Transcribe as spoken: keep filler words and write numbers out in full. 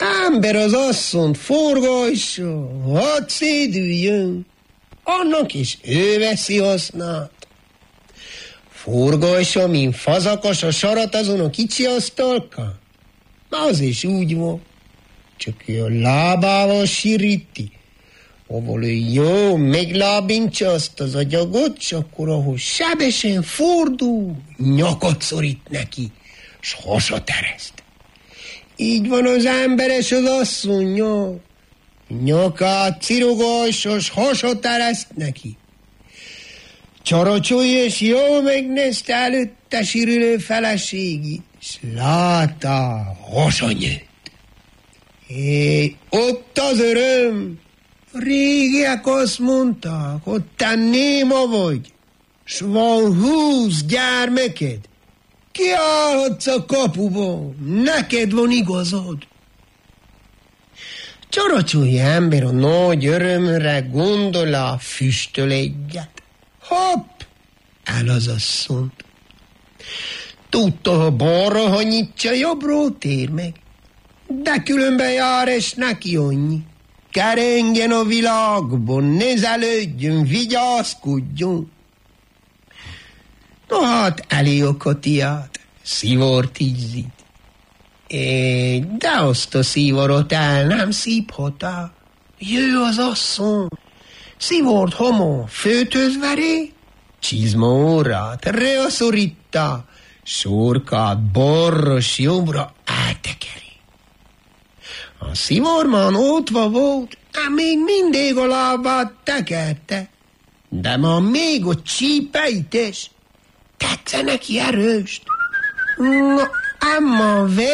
Ember az asszonyt forgassa, hadd szédüljön, annak is ő veszi hasznát. Forgassa, mint fazakas a sarat azon a kicsi asztalkán. Az is úgy van, csak ő a lábával siríti, ahol ő jó meglábintja azt az agyagot, és akkor ahol sebesen fordul, nyakat szorít neki, s hasat ereszt. Így van az ember és az asszonya. Nyakát cirogassa, s hasat ereszt neki. Csaracsolja, és jól megnézte előtte sírülő feleségét, s látta, hasa nyőtt. É, ott az öröm. Régiek azt mondták, hogy te néma vagy, s van húsz gyermeked. Kiállhatsz a kapuban, neked van igazad. Csaracsolja ember a nagy örömre gondolá, füstöl egyet. Hopp, el az asszonyt. Tudta, ha balra hanyítja, jobbról tér meg. De különben jár, és neki annyi. Kerengjen a világban, nézelődjön, vigyázkodjon. No hát, elé a Katiát, szivart ízít. É, de azt a szivarat el nem szívhatá. Jö az asszony, szivart hamar, főtöz veré, csizma órát, reaszorítá, sorkát balra s jobbra eltekeri. A szivarmán ótva volt, ám még mindig a lábát tekerte, de ma még a csípeit is tetsze neki erőst. Na, emma